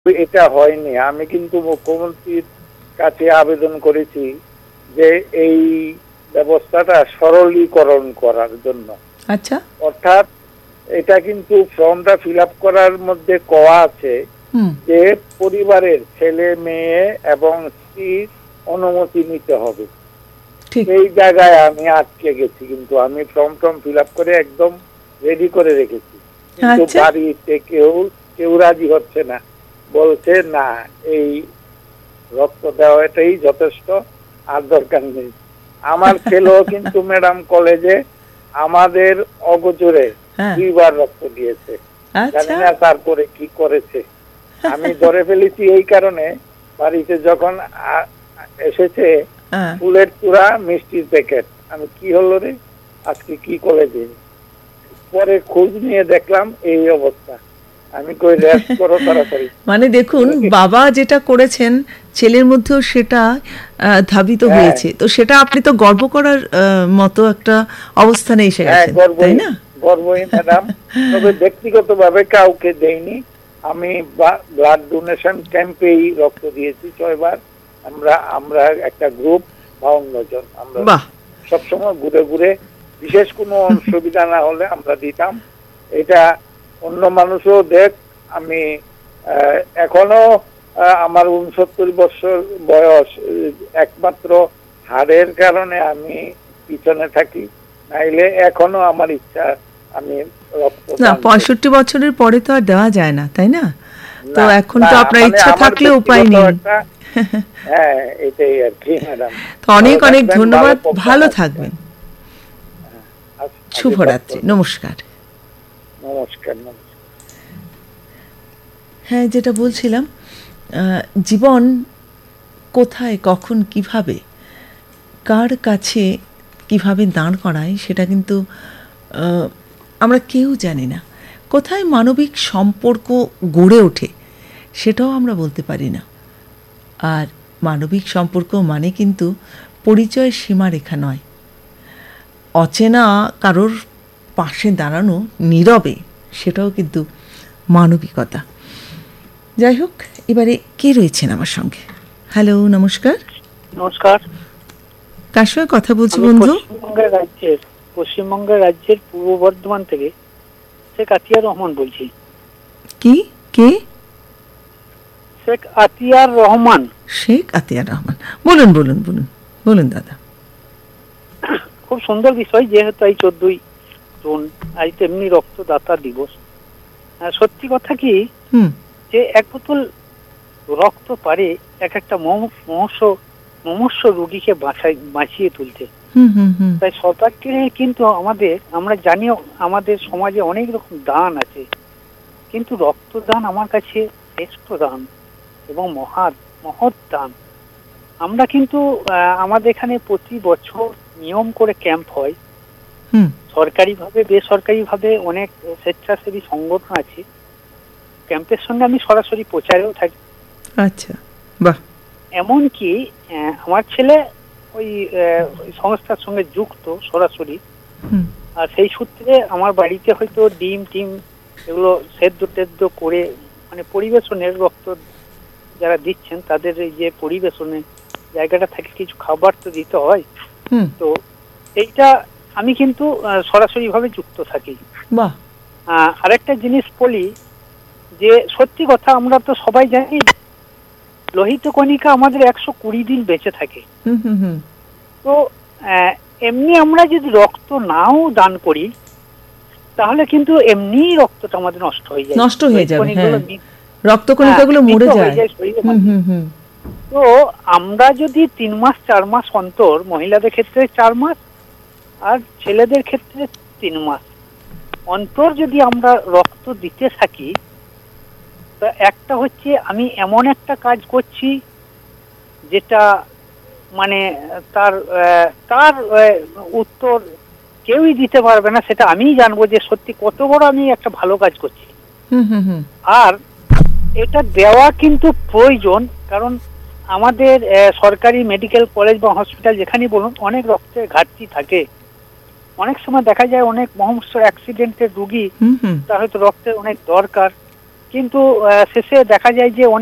এটা হয়নি। আমি কিন্তু মুখ্যমন্ত্রীর কাছে আবেদন করেছি যে এই ব্যবস্থাটা সরলীকরণ করার জন্য। আচ্ছা, অর্থাৎ এটা কিন্তু ফর্মটা ফিল আপ করার মধ্যে কোয়া আছে যে পরিবারের ছেলে মেয়ে এবং স্ত্রীর অনুমতি নিতে হবে। এই জায়গায় আমি আটকে গেছি, কিন্তু আমি ফর্ম ফিল আপ করে একদম রেডি করে রেখেছি, কিন্তু বাড়িতে কেউ রাজি হচ্ছে না, বলছে না এই রক্ত দেওয়াটাই যথেষ্ট, আর দরকার নেই। আমার ছেলেও কিন্তু ম্যাডাম কলেজে আমাদের অগোচরে 2বার রক্ত দিয়েছে, জানি না তারপরে কি করেছে। আমি ধরে ফেলেছি এই কারণে, বাড়িতে যখন এসেছে ফুলের তোড়া মিষ্টির প্যাকেট, আমি কি হলো রে আজকে কি কলেজে, পরে খোঁজ নিয়ে দেখলাম এই অবস্থা। আমি কই রেস্ট করো তাড়াতাড়ি। মানে দেখুন, বাবা যেটা করেছেন ছেলের মধ্যেও সেটা ধাবিত হয়েছে, তো সেটা আপনি তো গর্ব করার মতো একটা অবস্থানে এসে গেছেন, তাই না? গর্বই ম্যাডাম। তবে ব্যক্তিগতভাবে কাউকে দেইনি, আমি ব্লাড ডোনেশন ক্যাম্পেই রক্ত দিয়েছি 6বার। আমরা একটা গ্রুপ 52 জন, আমরা সবসময় ঘুরে ঘুরে বিশেষ কোনো অসুবিধা না হলে আমরা দিতাম। এটা অন্য মানুষও দেখ, আমি এখনো আমার 69 বছর বয়স, একমাত্র হাড়ের কারণে আমি পিছনে থাকি, নাইলে এখনো আমার ইচ্ছা আমি রক্ত না। 65 বছরের পরে তো আর দেওয়া যায় না, তাই না? তো এখন তো আপনার ইচ্ছা থাকলে উপায় নেই। হ্যাঁ, এটাই আর কি ম্যাডাম। তো অনেক অনেক ধন্যবাদ, ভালো থাকবেন। শুভরাত্রি, নমস্কার। নমস্কার। হ্যাঁ, যেটা বলছিলাম, জীবন কোথায়, কখন, কিভাবে, কার কাছে কিভাবে দাঁড় করায় সেটা কিন্তু আমরা কেউ জানি না। কোথায় মানবিক সম্পর্ক গড়ে ওঠে সেটাও আমরা বলতে পারি না। আর মানবিক সম্পর্ক মানে কিন্তু পরিচয়ের সীমারেখা নয়, অচেনা কারোর পাশে দাঁড়ানো নীরবে, সেটাও কিন্তু মানবিকতা। যাই হোক, এবারে কে রয়েছেন আমার সঙ্গে? হ্যালো, নমস্কার। নমস্কার। কার সঙ্গে কথা বলছি বন্ধু? পশ্চিমবঙ্গের রাজ্যের পূর্ব বর্ধমান থেকে শেখ আতিয়ার রহমান বলছি। কি কে? শেখ আতিয়ার রহমান। শেখ আতিয়ার রহমান, বলুন বলুন বলুন বলুন দাদা। খুব সুন্দর বিষয়, যেহেতু এই 14ই জুন আজ তেমনি রক্তদাতা দিবস। সত্যি কথা কি যে এক বোতল রক্ত পারে এক একটা মুমূর্ষ রোগীকে বাঁচিয়ে তুলতে। তাই সরকারকে কিন্তু আমরা জানি আমাদের সমাজে অনেক রকম দান আছে, কিন্তু রক্তদান আমার কাছে শ্রেষ্ঠ দান এবং মহৎ দান। আমরা কিন্তু আমাদের এখানে প্রতি বছর নিয়ম করে ক্যাম্প হয়, সরকারিভাবে বেসরকারিভাবে অনেক স্বেচ্ছাসেবী সংগঠন আছে। ক্যাম্পের সঙ্গে আমি সরাসরি প্রচারেও থাকি। আচ্ছা, বাহ। এমনকি আমার ছেলে ওই সংস্থার সঙ্গে যুক্ত সরাসরি, আর সেই সূত্রে আমার বাড়িতে হয়তো ডিম টিম এগুলো সেদ্ধ করে, মানে পরিবেশনের, রক্ত যারা দিচ্ছেন তাদের এই যে পরিবেশনের জায়গাটা থাকে, কিছু খাবার তো দিতে হয়, তো এইটা আমি কিন্তু সরাসরি ভাবে যুক্ত থাকি। বাহ। আরেকটা জিনিস বলি, যে সত্যি কথা, আমরা তো সবাই জানি লোহিত কণিকা আমাদের 120 দিন বেঁচে থাকে। তো এমনি আমরা যদি রক্ত নাও দান করি তাহলে কিন্তু এমনি রক্তটা আমাদের নষ্ট হয়ে যাবে, রক্তকণিকাগুলো মরে যায়। তো আমরা যদি 3 মাস 4 মাস অন্তর, মহিলাদের ক্ষেত্রে 4 মাস আর ছেলেদের ক্ষেত্রে 3 মাস অন্তর যদি আমরা রক্ত দিতে থাকি, তা একটা হচ্ছে আমি এমন একটা কাজ করছি যেটা মানে তার উত্তর কেউই দিতে পারবে না, সেটা আমিই জানবো যে সত্যি কত বড় আমি একটা ভালো কাজ করছি। আর এটা দেওয়া কিন্তু প্রয়োজন, কারণ আমাদের সরকারি মেডিকেল কলেজ বা হসপিটাল যেখানেই বলুন অনেক রক্তের ঘাটতি থাকে। অনেক সময় দেখা যায় অনেক মহম্মস্ত অ্যাক্সিডেন্টের রোগী, তার হয়তো রক্তের অনেক দরকার, কিন্তু শেষে দেখা যায় যে